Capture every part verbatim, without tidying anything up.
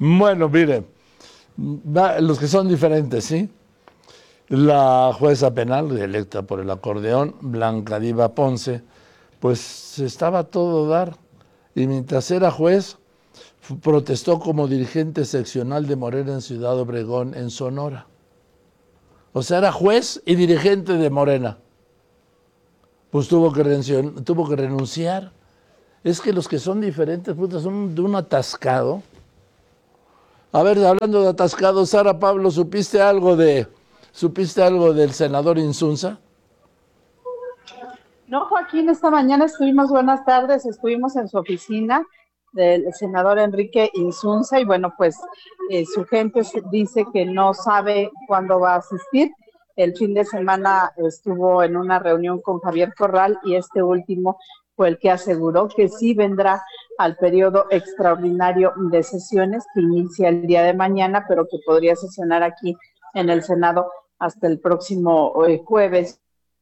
Bueno, mire, los que son diferentes, ¿sí? La jueza penal, electa por el acordeón, Blanca Diva Ponce, pues estaba todo dar. Y mientras era juez, protestó como dirigente seccional de Morena en Ciudad Obregón, en Sonora. O sea, era juez y dirigente de Morena. Pues tuvo que, renunciar, tuvo que renunciar. Es que los que son diferentes, puta, son de un atascado. A ver, hablando de atascado, Sara Pablo, ¿supiste algo de, ¿supiste algo del senador Insunza? No, Joaquín, esta mañana estuvimos, buenas tardes, estuvimos en su oficina del senador Enrique Insunza y bueno, pues eh, su gente dice que no sabe cuándo va a asistir. El fin de semana estuvo en una reunión con Javier Corral y este último fue el que aseguró que sí vendrá al periodo extraordinario de sesiones que inicia el día de mañana, pero que podría sesionar aquí en el Senado hasta el próximo eh, jueves.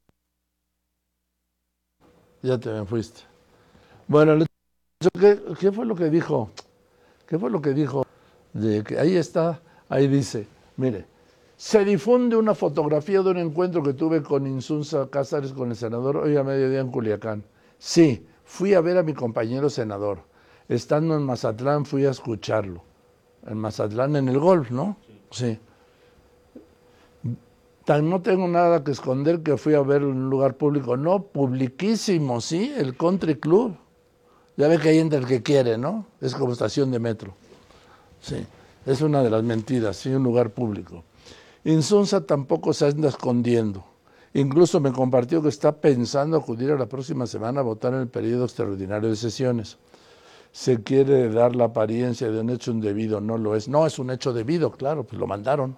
Ya te me fuiste. Bueno, ¿qué, ¿qué fue lo que dijo? ¿Qué fue lo que dijo? De que ahí está, ahí dice, mire, se difunde una fotografía de un encuentro que tuve con Insunza Cázares, con el senador, hoy a mediodía en Culiacán. Sí, fui a ver a mi compañero senador. Estando en Mazatlán fui a escucharlo. En Mazatlán, en el golf, ¿no? Sí. Tan no tengo nada que esconder que fui a verlo en un lugar público. No, publiquísimo, ¿sí? El Country Club. Ya ve que ahí entra el que quiere, ¿no? Es como estación de metro. Sí, es una de las mentiras, sí, un lugar público. Insunza tampoco se anda escondiendo. Incluso me compartió que está pensando acudir a la próxima semana a votar en el periodo extraordinario de sesiones. Se quiere dar la apariencia de un hecho indebido, no lo es. No, es un hecho debido, claro, pues lo mandaron.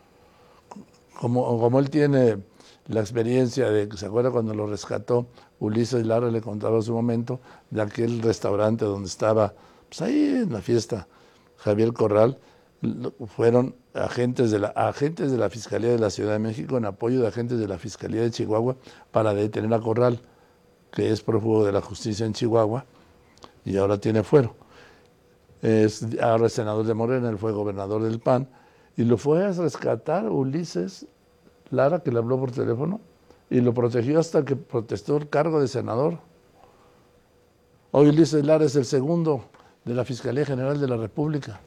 Como, como él tiene la experiencia de, ¿se acuerda cuando lo rescató Ulises Lara? Le contaba en su momento, de aquel restaurante donde estaba, pues ahí en la fiesta, Javier Corral, fueron agentes de la, agentes de la Fiscalía de la Ciudad de México en apoyo de agentes de la Fiscalía de Chihuahua para detener a Corral, que es prófugo de la justicia en Chihuahua y ahora tiene fuero. Es, ahora es senador de Morena, él fue gobernador del P A N, y lo fue a rescatar Ulises Lara, que le habló por teléfono, y lo protegió hasta que protestó el cargo de senador. Hoy Ulises Lara es el segundo de la Fiscalía General de la República.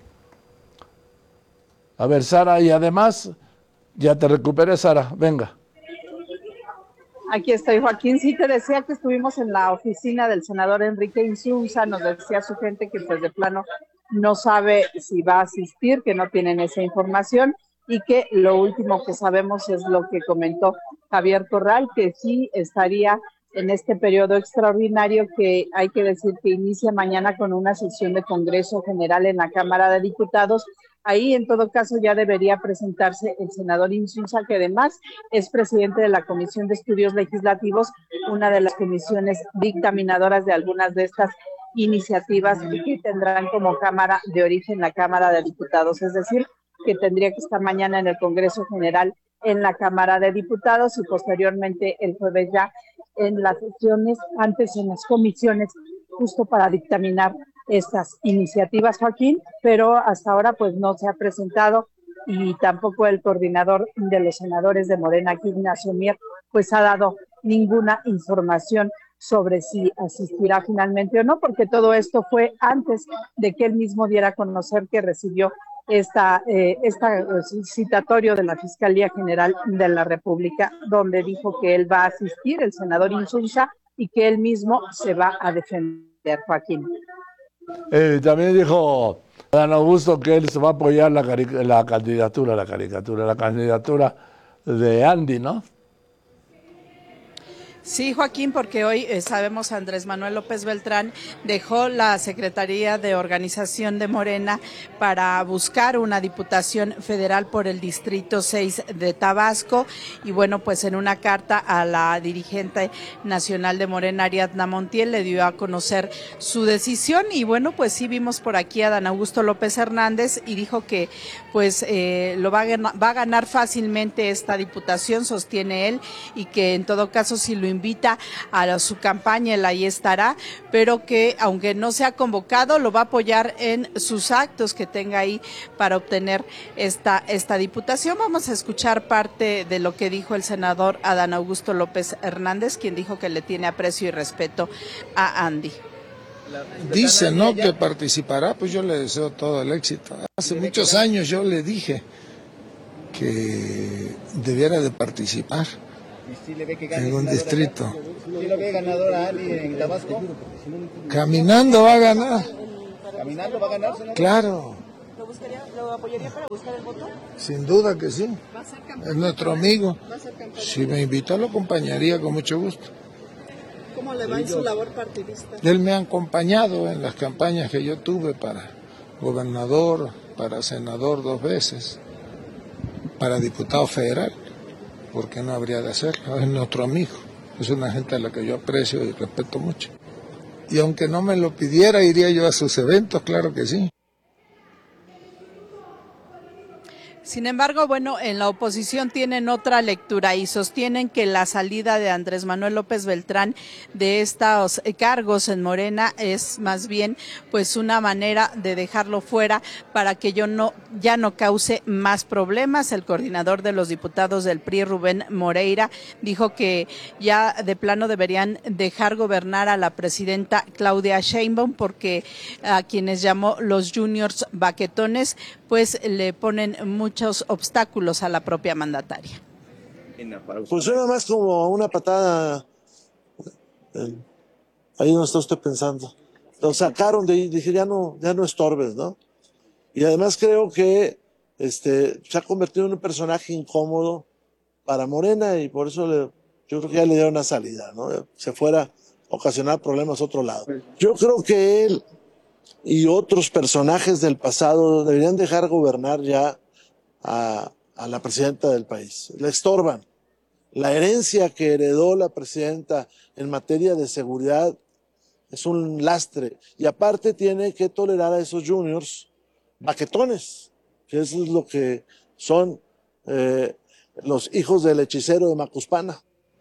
A ver, Sara, y además, ya te recuperé, Sara, venga. Aquí estoy, Joaquín. Sí, te decía que estuvimos en la oficina del senador Enrique Insunza, nos decía su gente que pues de plano no sabe si va a asistir, que no tienen esa información y que lo último que sabemos es lo que comentó Javier Corral, que sí estaría en este periodo extraordinario que hay que decir que inicia mañana con una sesión de Congreso General en la Cámara de Diputados. Ahí, en todo caso, ya debería presentarse el senador Insunza, que además es presidente de la Comisión de Estudios Legislativos, una de las comisiones dictaminadoras de algunas de estas iniciativas que tendrán como Cámara de origen la Cámara de Diputados, es decir, que tendría que estar mañana en el Congreso General en la Cámara de Diputados y posteriormente el jueves ya en las sesiones, antes en las comisiones, justo para dictaminar estas iniciativas, Joaquín, pero hasta ahora pues no se ha presentado y tampoco el coordinador de los senadores de Morena, aquí Ignacio Mier, pues ha dado ninguna información sobre si asistirá finalmente o no, porque todo esto fue antes de que él mismo diera a conocer que recibió esta, eh, esta citatorio de la Fiscalía General de la República, donde dijo que él va a asistir, el senador Insunza, y que él mismo se va a defender, Joaquín. Eh, también dijo Dan Augusto que él se va a apoyar la, la candidatura, la caricatura, la candidatura de Andy, ¿no? Sí, Joaquín, porque hoy eh, sabemos Andrés Manuel López Beltrán dejó la Secretaría de Organización de Morena para buscar una diputación federal por el Distrito seis de Tabasco y bueno, pues en una carta a la dirigente nacional de Morena, Ariadna Montiel, le dio a conocer su decisión y bueno, pues sí vimos por aquí a Dan Augusto López Hernández y dijo que pues eh, lo va a, va a ganar fácilmente esta diputación, sostiene él, y que en todo caso si lo invita a su campaña, él ahí estará, pero que aunque no se ha convocado, lo va a apoyar en sus actos que tenga ahí para obtener esta, esta diputación. Vamos a escuchar parte de lo que dijo el senador Adán Augusto López Hernández, quien dijo que le tiene aprecio y respeto a Andy. Dice, ¿no?, que participará, pues yo le deseo todo el éxito. Hace muchos años yo le dije que debiera de participar en un distrito. ¿Sí lo ve ganador a Andy en Tabasco? Caminando va a ganar. ¿Caminando va a ganar, senador? Claro. ¿Lo, buscaría, ¿Lo apoyaría para buscar el voto? Sin duda que sí. ¿Va a ser campaña? Es nuestro amigo. ¿Va a ser campaña? Si me invitó, lo acompañaría con mucho gusto. ¿Cómo le va en su labor partidista? Él me ha acompañado en las campañas que yo tuve para gobernador, para senador dos veces, para diputado federal. ¿Por qué no habría de hacerlo? Es nuestro amigo. Es una gente a la que yo aprecio y respeto mucho. Y aunque no me lo pidiera, iría yo a sus eventos, claro que sí. Sin embargo, bueno, en la oposición tienen otra lectura y sostienen que la salida de Andrés Manuel López Beltrán de estos cargos en Morena es más bien pues una manera de dejarlo fuera para que yo no ya no cause más problemas. El coordinador de los diputados del P R I, Rubén Moreira, dijo que ya de plano deberían dejar gobernar a la presidenta Claudia Sheinbaum porque a quienes llamó los juniors baquetones pues le ponen muchos obstáculos a la propia mandataria. Pues suena más como una patada, eh, ahí no está usted pensando. Lo sacaron de ahí, dije ya no, ya no estorbes, ¿no? Y además creo que este, se ha convertido en un personaje incómodo para Morena y por eso le, yo creo que ya le dieron una salida, ¿no? Se fuera a ocasionar problemas a otro lado. Yo creo que él y otros personajes del pasado deberían dejar gobernar ya a, a la presidenta del país. Le estorban. La herencia que heredó la presidenta en materia de seguridad es un lastre. Y aparte tiene que tolerar a esos juniors baquetones, que eso es lo que son eh, los hijos del hechicero de Macuspana.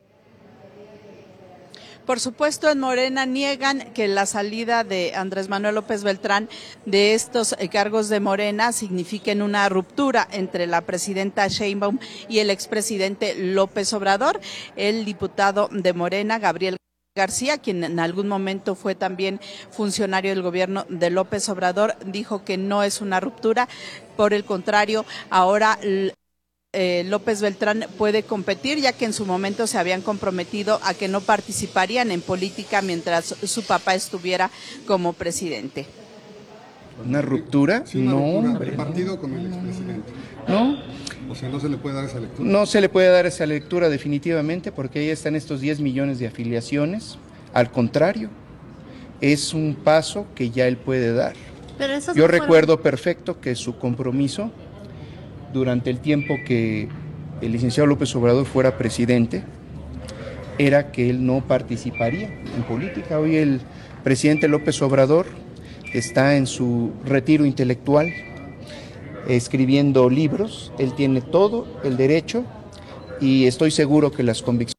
Por supuesto, en Morena niegan que la salida de Andrés Manuel López Beltrán de estos cargos de Morena signifiquen una ruptura entre la presidenta Sheinbaum y el expresidente López Obrador. El diputado de Morena, Gabriel García, quien en algún momento fue también funcionario del gobierno de López Obrador, dijo que no es una ruptura, por el contrario, ahora Eh, López Beltrán puede competir, ya que en su momento se habían comprometido a que no participarían en política mientras su papá estuviera como presidente. ¿Una ruptura? Sí, una no, ruptura hombre, del partido con el expresidente. No. O sea, no se le puede dar esa lectura. No se le puede dar esa lectura definitivamente porque ahí están estos diez millones de afiliaciones. Al contrario, es un paso que ya él puede dar. Pero eso Yo no recuerdo fueron... perfecto que su compromiso durante el tiempo que el licenciado López Obrador fuera presidente, era que él no participaría en política. Hoy el presidente López Obrador está en su retiro intelectual, escribiendo libros, él tiene todo el derecho y estoy seguro que las convicciones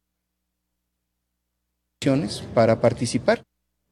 para participar.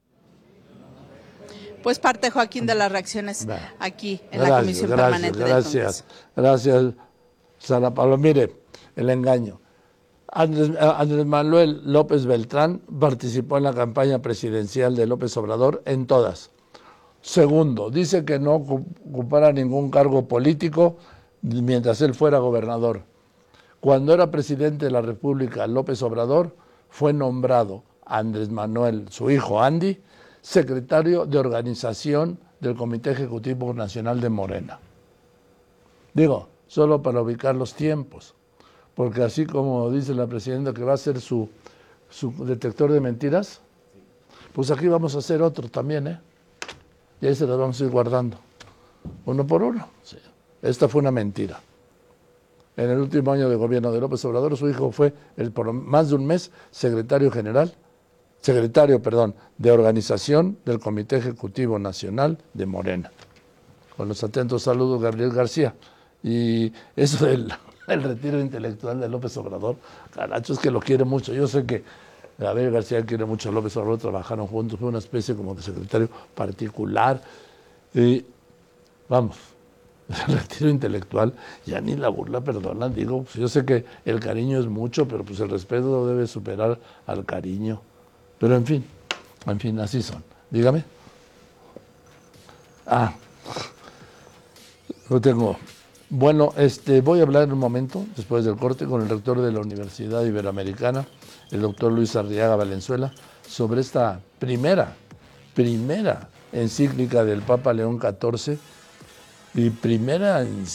Pues parte, Joaquín, de las reacciones aquí en gracias, la Comisión gracias, Permanente gracias, del Congreso. Gracias, Sara Pablo. Mire, el engaño. Andrés, Andrés Manuel López Beltrán participó en la campaña presidencial de López Obrador en todas. Segundo, dice que no ocupara ningún cargo político mientras él fuera gobernador. Cuando era presidente de la República, López Obrador fue nombrado Andrés Manuel, su hijo Andy, secretario de organización del Comité Ejecutivo Nacional de Morena. Digo, solo para ubicar los tiempos, porque así como dice la presidenta que va a ser su, su detector de mentiras, pues aquí vamos a hacer otro también, ¿eh? Y ahí se los vamos a ir guardando, uno por uno. Sí. Esta fue una mentira. En el último año de gobierno de López Obrador, su hijo fue, el, por más de un mes, secretario general secretario, perdón, de organización del Comité Ejecutivo Nacional de Morena. Con los atentos saludos, Gabriel García. Y eso del, el retiro intelectual de López Obrador. Caracho, es que lo quiere mucho. Yo sé que Gabriel García quiere mucho a López Obrador, trabajaron juntos, fue una especie como de secretario particular. Y vamos, el retiro intelectual, ya ni la burla perdonan. Digo, pues yo sé que el cariño es mucho, pero pues el respeto debe superar al cariño. Pero en fin, en fin, así son. Dígame. Ah, lo tengo. Bueno, este, voy a hablar en un momento, después del corte, con el rector de la Universidad Iberoamericana, el doctor Luis Arriaga Valenzuela, sobre esta primera, primera encíclica del Papa León catorce y primera